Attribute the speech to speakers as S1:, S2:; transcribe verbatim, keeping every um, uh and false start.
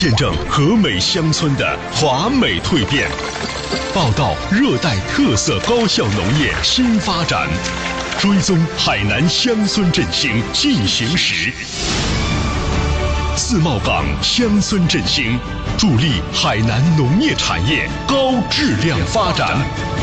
S1: 见证和美乡村的华美蜕变，报道热带特色高效农业新发展，追踪海南乡村振兴进行时。自贸港乡村振兴，助力海南农业产业高质量发展。